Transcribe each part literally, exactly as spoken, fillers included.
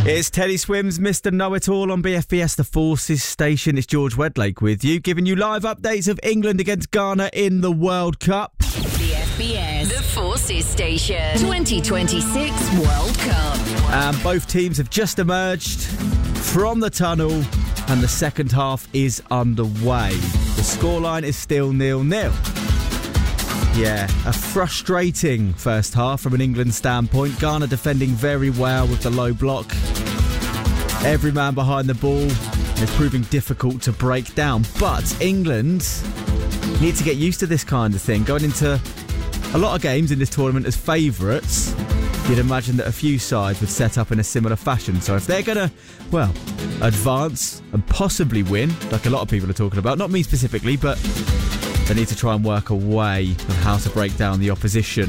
It's Teddy Swims, Mister Know-It-All on B F B S, the Forces Station. It's George Wedlake with you, giving you live updates of England against Ghana in the World Cup. B F B S, the Forces Station, twenty twenty-six World Cup. And both teams have just emerged from the tunnel and the second half is underway. The scoreline is still nil-nil. Yeah, a frustrating first half from an England standpoint. Ghana defending very well with the low block. Every man behind the ball is proving difficult to break down. But England need to get used to this kind of thing. Going into a lot of games in this tournament as favourites, you'd imagine that a few sides would set up in a similar fashion. So if they're going to, well, advance and possibly win, like a lot of people are talking about, not me specifically, but they need to try and work a way of how to break down the opposition.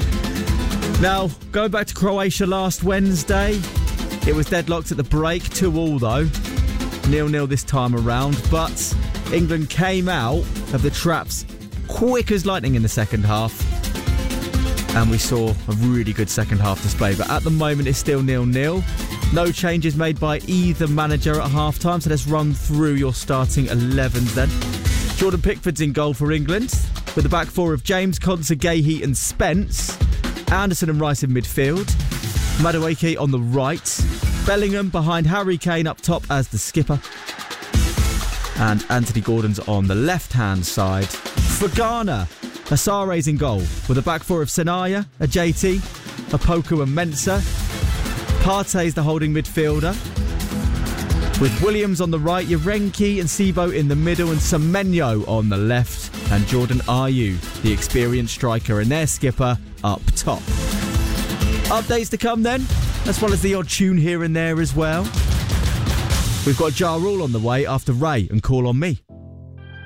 Now, going back to Croatia last Wednesday, it was deadlocked at the break, two all though. nil-nil this time around, but England came out of the traps quick as lightning in the second half. And we saw a really good second half display. But at the moment, it's still nil-nil. No changes made by either manager at half-time. So let's run through your starting elevens then. Jordan Pickford's in goal for England, with the back four of James, Konsa, Gahey and Spence. Anderson and Rice in midfield. Madueke on the right. Bellingham behind Harry Kane up top as the skipper. And Anthony Gordon's on the left-hand side. For Ghana, Asare's in goal, with a back four of Sanaya, a J T, a Poku and Mensah. Partey's the holding midfielder, with Williams on the right, Yarenki and Sibo in the middle, and Semenyo on the left, and Jordan Ayew, the experienced striker, and their skipper up top. Updates to come then, as well as the odd tune here and there as well. We've got Ja Rule on the way after Ray and Call on Me.